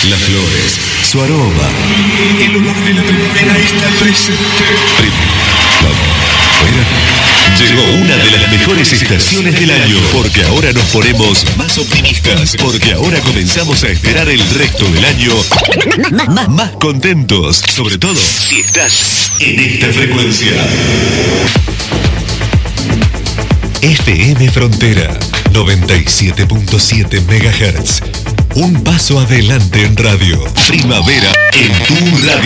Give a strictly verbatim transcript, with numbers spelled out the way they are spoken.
Las flores, su aroma. El olor de la primavera está presente. Primavera. Llegó una de las mejores estaciones del año, porque ahora nos ponemos más optimistas, porque ahora comenzamos a esperar el resto del año más, más contentos, sobre todo si estás en esta frecuencia. F M Frontera, noventa y siete punto siete megahertz. Un paso adelante en radio. Primavera en tu radio.